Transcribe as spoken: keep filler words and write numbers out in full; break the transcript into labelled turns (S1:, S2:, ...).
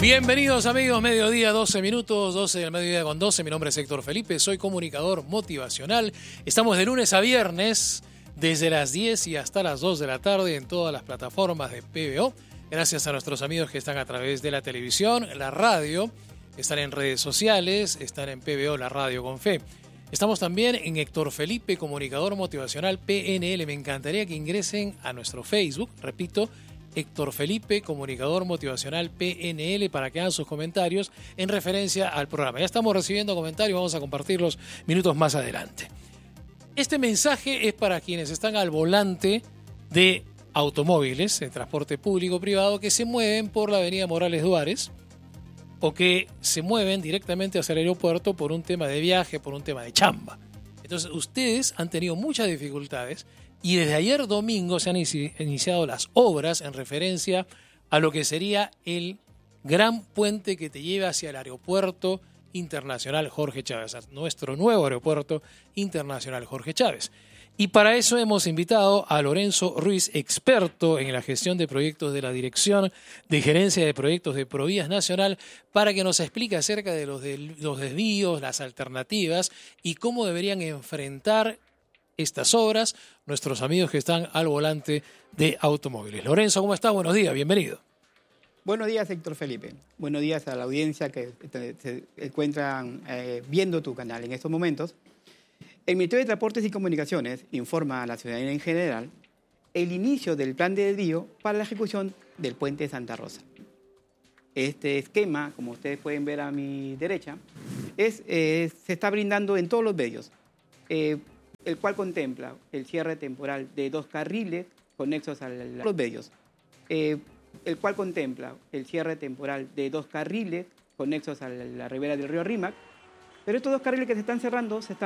S1: Bienvenidos amigos, mediodía, doce minutos, doce del mediodía con doce. Mi nombre es Héctor Felipe, soy comunicador motivacional. Estamos de lunes a viernes, desde las diez y hasta las dos de la tarde en todas las plataformas de P B O. Gracias a nuestros amigos que están a través de la televisión, la radio, están en redes sociales, están en P B O, la radio con fe. Estamos también en Héctor Felipe, comunicador motivacional P N L. Me encantaría que ingresen a nuestro Facebook, repito, Héctor Felipe, comunicador motivacional P N L, para que hagan sus comentarios en referencia al programa. Ya estamos recibiendo comentarios, vamos a compartirlos minutos más adelante. Este mensaje es para quienes están al volante de automóviles, de transporte público-privado, que se mueven por la avenida Morales Duárez o que se mueven directamente hacia el aeropuerto por un tema de viaje, por un tema de chamba. Entonces, ustedes han tenido muchas dificultades. Y desde ayer domingo se han iniciado las obras en referencia a lo que sería el gran puente que te lleva hacia el aeropuerto internacional Jorge Chávez, nuestro nuevo aeropuerto internacional Jorge Chávez. Y para eso hemos invitado a Lorenzo Ruiz, experto en la gestión de proyectos de la Dirección de Gerencia de Proyectos de Provías Nacional, para que nos explique acerca de los, de los desvíos, las alternativas y cómo deberían enfrentar estas obras nuestros amigos que están al volante de automóviles. Lorenzo, ¿cómo estás? Buenos días, bienvenido.
S2: Buenos días, Héctor Felipe. Buenos días a la audiencia que se encuentran eh, viendo tu canal en estos momentos. El Ministerio de Transportes y Comunicaciones informa a la ciudadanía en general el inicio del plan de desvío para la ejecución del puente de Santa Rosa. Este esquema, como ustedes pueden ver a mi derecha, es, eh, se está brindando en todos los medios. Eh, el cual contempla el cierre temporal de dos carriles conexos a los medios, eh, el cual contempla el cierre temporal de dos carriles conexos a la ribera del río Rímac, pero estos dos carriles que se están cerrando se están